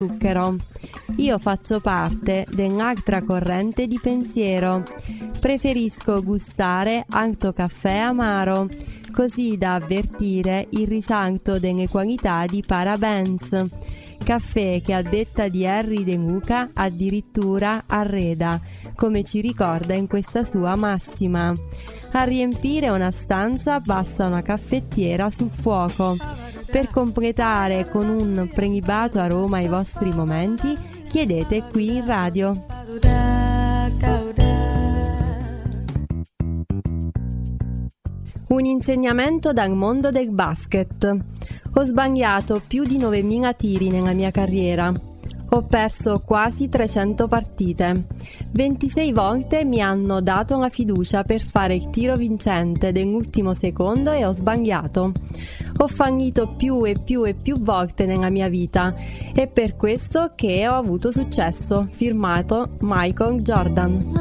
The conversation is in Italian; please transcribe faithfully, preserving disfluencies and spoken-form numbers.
zucchero. Io faccio parte dell'altra corrente di pensiero. Preferisco gustare anche caffè amaro, così da avvertire il risalto delle qualità di parabens. Caffè che a detta di Harry De Luca addirittura arreda, come ci ricorda in questa sua massima. A riempire una stanza basta una caffettiera sul fuoco. Per completare con un prelibato aroma i vostri momenti, chiedete qui in radio. Un insegnamento dal mondo del basket. Ho sbagliato più di novemila tiri nella mia carriera. Ho perso quasi trecento partite. ventisei volte mi hanno dato la fiducia per fare il tiro vincente dell'ultimo secondo e ho sbagliato. Ho fallito più e più e più volte nella mia vita. È per questo che ho avuto successo. Firmato Michael Jordan.